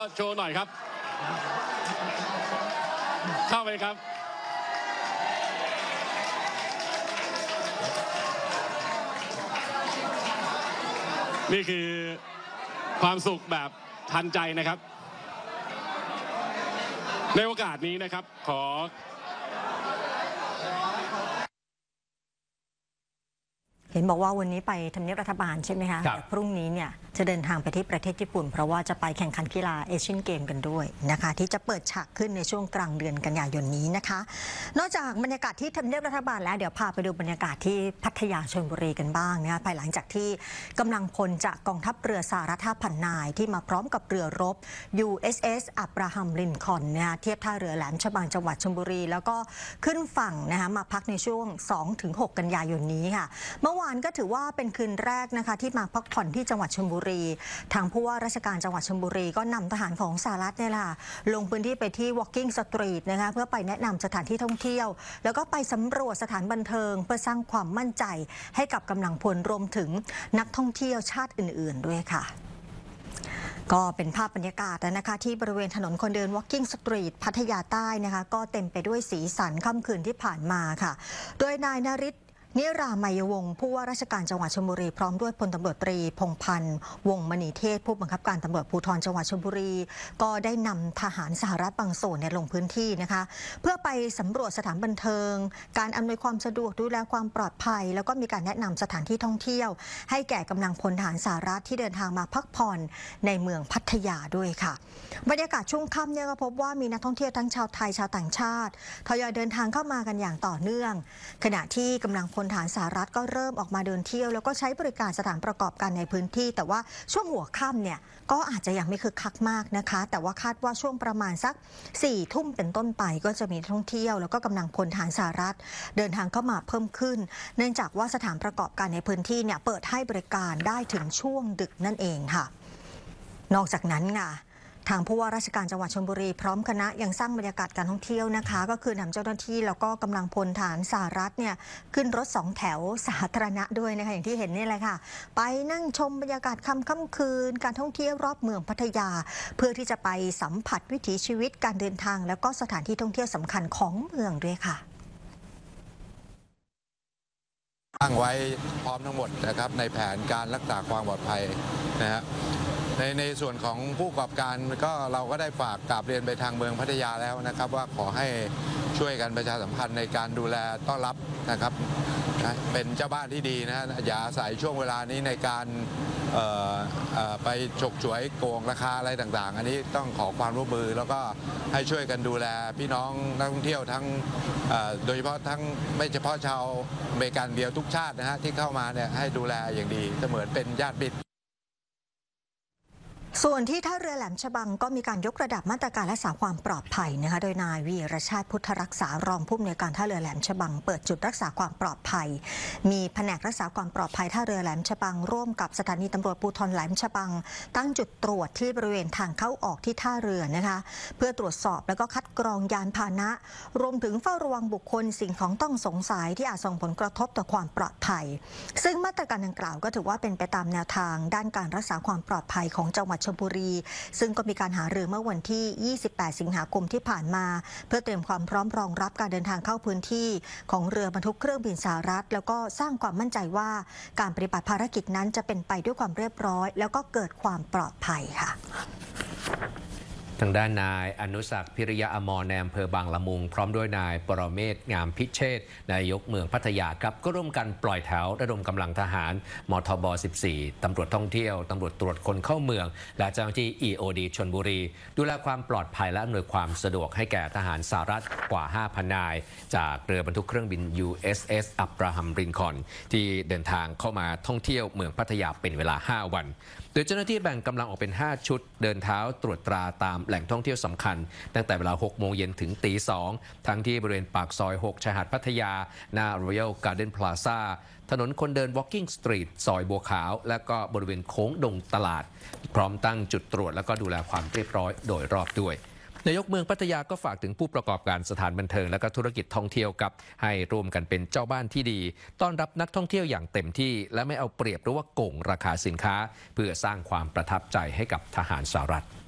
โชว์หน่อยครับเข้าไปครับนี่คือความสุขแบบทันใจนะครับในโอกาสนี้นะครับเห็นบอกว่าวันนี้ไปทำเนียบรัฐบาลใช่ไหมคะแต่พรุ่งนี้เนี่ยจะเดินทางไปที่ประเทศญี่ปุ่นเพราะว่าจะไปแข่งขันกีฬาเอเชียนเกมกันด้วยนะคะที่จะเปิดฉากขึ้นในช่วงกลางเดือนกันยายนนี้นะคะนอกจากบรรยากาศที่ทำเนียบรัฐบาลแล้วเดี๋ยวพาไปดูบรรยากาศที่พัทยาชลบุรีกันบ้างนะคะภายหลังจากที่กำลังพลจากกองทัพเรือสหรัฐ 5,000 นายที่มาพร้อมกับเรือรบ USS อับราฮัมลินคอล์นนะคะเทียบท่าเรือแหลมฉบังจังหวัดชลบุรีแล้วก็ขึ้นฝั่งนะคะมาพักในช่วง 2-6 กันยายนนี้ค่ะเมื่อวานก็ถือว่าเป็นคืนแรกนะคะที่มาพักผ่อนที่จังหวัดชลบุรีทางผู้ว่าราชการจังหวัดชลบุรีก็นำทหารของสหรัฐเนี่ยแหละลงพื้นที่ไปที่ Walking Street นะคะเพื่อไปแนะนำสถานที่ท่องเที่ยวแล้วก็ไปสำรวจสถานบันเทิงเพื่อสร้างความมั่นใจให้กับกำลังพลรวมถึงนักท่องเที่ยวชาติอื่นๆด้วยค่ะก็เป็นภาพบรรยากาศนะคะที่บริเวณถนนคนเดิน Walking Street พัทยาใต้นะคะก็เต็มไปด้วยสีสันค่ำคืนที่ผ่านมาค่ะโดยนายนฤทธิ์นิรามัยวงศ์ผู้ว่าราชการจังหวัดชลบุรีพร้อมด้วยพลตำรวจตรีพงษ์พันธ์วงศ์มณีเทศผู้บังคับการตำรวจภูธรจังหวัดชลบุรีก็ได้นำทหารสหรัฐบางส่วนลงพื้นที่นะคะเพื่อไปสำรวจสถานบันเทิงการอำนวยความสะดวกดูแลความปลอดภัยแล้วก็มีการแนะนำสถานที่ท่องเที่ยวให้แก่กำลังพลทหารสหรัฐที่เดินทางมาพักผ่อนในเมืองพัทยาด้วยค่ะบรรยากาศช่วงค่ำเนี่ยก็พบว่ามีนักท่องเที่ยวทั้งชาวไทยชาวต่างชาติทยอยเดินทางเข้ามากันอย่างต่อเนื่องขณะที่กำลังพลทหารสหรัฐก็เริ่มออกมาเดินเที่ยวแล้วก็ใช้บริการสถานประกอบการในพื้นที่แต่ว่าช่วงหัวค่ำเนี่ยก็อาจจะยังไม่คึกคักมากนะคะแต่ว่าคาดว่าช่วงประมาณสัก4 ทุ่มเป็นต้นไปก็จะมีท่องเที่ยวแล้วก็กำลังพลทหารสหรัฐเดินทางเข้ามาเพิ่มขึ้นเนื่องจากว่าสถานประกอบการในพื้นที่เนี่ยเปิดให้บริการได้ถึงช่วงดึกนั่นเองค่ะนอกจากนั้นค่ะทางผู้ว่าราชการจังหวัดชลบุรีพร้อมคณะยังสร้างบรรยากาศการท่องเที่ยวนะคะก็คือนำเจ้าหน้าที่แล้วก็กำลังพลฐานสหรัฐเนี่ยขึ้นรถ2 แถวสาธารณะด้วยนะคะอย่างที่เห็นนี่แหละค่ะไปนั่งชมบรรยากาศค่ำคืนการท่องเที่ยวรอบเมืองพัทยาเพื่อที่จะไปสัมผัสวิถีชีวิตการเดินทางแล้วก็สถานที่ท่องเที่ยวสำคัญของเมืองด้วยค่ะตั้งไว้พร้อมทั้งหมดนะครับในแผนการรักษาความปลอดภัยนะฮะในส่วนของผู้ประกอบการก็เราก็ได้ฝากกราบเรียนไปทางเมืองพัทยาแล้วนะครับว่าขอให้ช่วยกันประชาสัมพันธ์ในการดูแลต้อนรับนะครับเป็นเจ้าบ้านที่ดีนะอย่าอาศัยช่วงเวลานี้ในการไปฉกฉวยโกงราคาอะไรต่างๆอันนี้ต้องขอความร่วมมือแล้วก็ให้ช่วยกันดูแลพี่น้องนักท่องเที่ยวทั้งโดยเฉพาะทั้งไม่เฉพาะชาวอเมริกันเดียวทุกชาตินะฮะที่เข้ามาเนี่ยให้ดูแลอย่างดีเสมือนเป็นญาติมิตรส่วนที่ท่าเรือแหลมฉบังก็มีการยกระดับมาตรการรักษาความปลอดภัยนะคะโดยนายวีรชาติพุทธรักษารองผู้อำนวยการท่าเรือแหลมฉบังเปิดจุดรักษาความปลอดภัยมีแผนกรักษาความปลอดภัยท่าเรือแหลมฉบังร่วมกับสถานีตำรวจภูธรแหลมฉบังตั้งจุดตรวจที่บริเวณทางเข้าออกที่ท่าเรือนะคะเพื่อตรวจสอบแล้วก็คัดกรองยานพาหนะรวมถึงเฝ้าระวังบุคคลสิ่งของต้องสงสัยที่อาจส่งผลกระทบต่อความปลอดภัยซึ่งมาตรการดังกล่าวก็ถือว่าเป็นไปตามแนวทางด้านการรักษาความปลอดภัยของจังหวัดชลบุรีซึ่งก็มีการหารือเมื่อวันที่ 28 สิงหาคมที่ผ่านมาเพื่อเตรียมความพร้อมรองรับการเดินทางเข้าพื้นที่ของเรือบรรทุกเครื่องบินสหรัฐแล้วก็สร้างความมั่นใจว่าการปฏิบัติภารกิจนั้นจะเป็นไปด้วยความเรียบร้อยแล้วก็เกิดความปลอดภัยค่ะทางด้านนายอนุศักดิ์พิริยะอมรในอำเภอบางละมุงพร้อมด้วยนายปรเมศงามพิเชษฐ์นายกเมืองพัทยาครับก็ร่วมกันปล่อยแถวระดมกำลังทหารมทบ 14 ตำรวจท่องเที่ยวตำรวจตรวจคนเข้าเมืองและเจ้าหน้าที่ EOD ชลบุรีดูแลความปลอดภัยและอำนวยความสะดวกให้แก่ทหารสหรัฐกว่า 5,000 นายจากเรือบรรทุกเครื่องบิน USS อับราฮัมลินคอล์นที่เดินทางเข้ามาท่องเที่ยวเมืองพัทยาเป็นเวลา 5 วันโดยเจ้าหน้าที่แบ่งกำลังออกเป็น 5 ชุดเดินเท้าตรวจตราตามแหล่งท่องเที่ยวสำคัญตั้งแต่เวลา 6 โมงเย็นถึงตี 2ทั้งที่บริเวณปากซอย 6 ชายหาดพัทยาหน้า Royal Garden Plaza ถนนคนเดิน Walking Street ซอยบัวขาวและก็บริเวณโค้งดงตลาดพร้อมตั้งจุดตรวจและก็ดูแลความเรียบร้อยโดยรอบด้วยนายกเมืองพัทยาก็ฝากถึงผู้ประกอบการสถานบันเทิงและก็ธุรกิจท่องเที่ยวกับให้ร่วมกันเป็นเจ้าบ้านที่ดีต้อนรับนักท่องเที่ยวอย่างเต็มที่และไม่เอาเปรียบหรือว่าโกงราคาสินค้าเพื่อสร้างความประทับใจให้กับทหารสหรัฐ